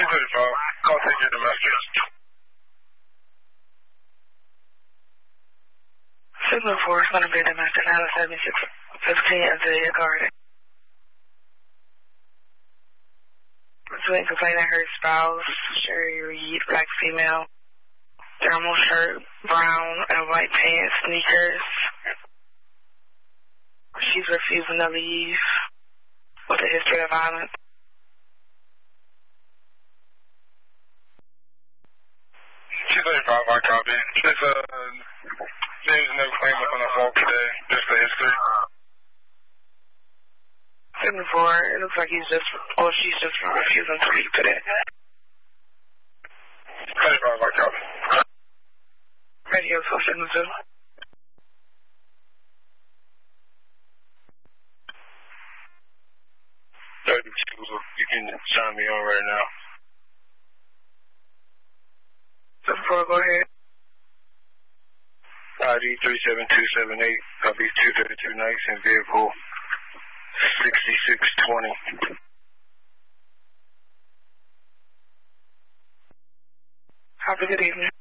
Call Tanger domestic. Signal 4 is going to be domestic out of 7615 Azalea Garden. Between complaining her spouse, Sherry Reed, black female, thermal shirt, brown and white pants, sneakers. She's refusing to leave with a history of violence. She's 35, I copy. There's no claimant on the phone today, just the history. Signal 4, it looks like she's just refusing to leave today. 35, I copy. Radio, so Signal 2. You can chime me on right now. Signal 4, go ahead. ID 37278, copy 232 nights in vehicle 6620. Have a good evening.